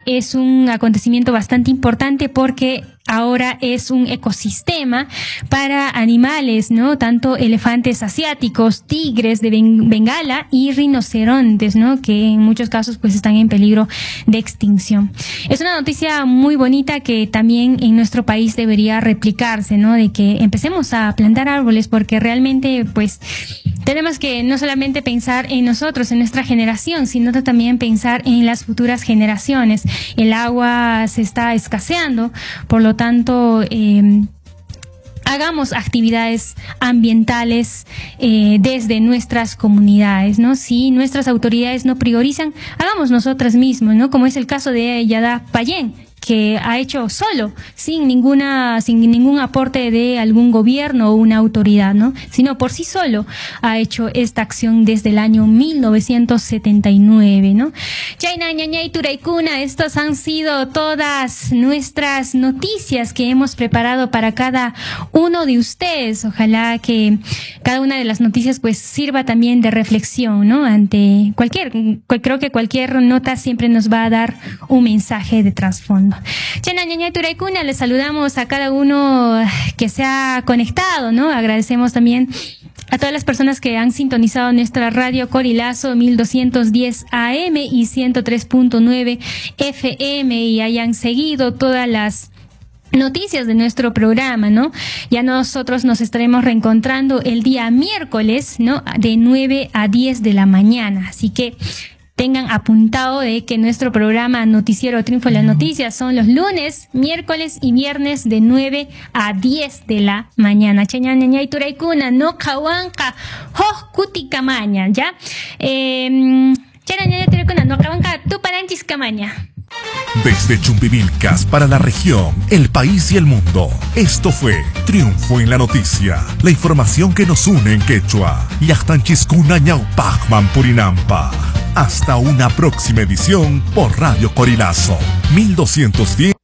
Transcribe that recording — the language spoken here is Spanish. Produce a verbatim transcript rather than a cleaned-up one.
es un acontecimiento bastante importante porque ahora es un ecosistema para animales, ¿no? Tanto elefantes asiáticos, tigres de Bengala y rinocerontes, ¿no? Que en muchos casos pues están en peligro de extinción. Es una noticia muy bonita que también en nuestro país debería replicarse, ¿no? De que empecemos a plantar árboles porque realmente pues tenemos que no solamente pensar en nosotros, en nuestra generación, sino también pensar en las futuras generaciones. El agua se está escaseando, por lo tanto, eh, hagamos actividades ambientales eh, desde nuestras comunidades, ¿no? Si nuestras autoridades no priorizan, hagamos nosotras mismas, ¿no? Como es el caso de Yada Payén, que ha hecho solo, sin ninguna, sin ningún aporte de algún gobierno o una autoridad, ¿no? Sino por sí solo ha hecho esta acción desde el año mil novecientos setenta y nueve, ¿no? Chayna, ñañay, turaykuna, estas han sido todas nuestras noticias que hemos preparado para cada uno de ustedes. Ojalá que cada una de las noticias pues sirva también de reflexión, ¿no? Ante cualquier, creo que cualquier nota siempre nos va a dar un mensaje de trasfondo. Chena, ñañay, turaykuna, les saludamos a cada uno que se ha conectado, ¿no? Agradecemos también a todas las personas que han sintonizado nuestra radio Corilazo mil doscientos diez A M y ciento tres punto nueve F M y hayan seguido todas las noticias de nuestro programa, ¿no? Ya nosotros nos estaremos reencontrando el día miércoles, ¿no? De nueve a diez de la mañana. Así que tengan apuntado de que nuestro programa Noticiero Triunfo de las Noticias son los lunes, miércoles y viernes de nueve a diez de la mañana. Chañañañay turaykuna, no kawanka, hoj kutikamaña, ¿ya? Eh, Chañañañay turaykuna, no kawanka, tuparanchis kamaña. Desde Chumbivilcas para la región, el país y el mundo. Esto fue Triunfo en la Noticia. La información que nos une en quechua. Yachtanchiscuna ñaupajman purinampa. Hasta una próxima edición por Radio Corilazo mil doscientos diez.